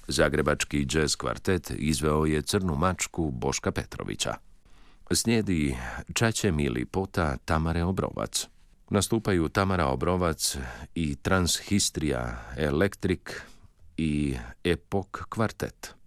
Zagrebački jazz kvartet izveo je Crnu mačku Boška Petrovića. Slijedi Čače Mili Pota Tamare Obrovac. Nastupaju Tamara Obrovac i Transhistrija Electric i Epok kvartet.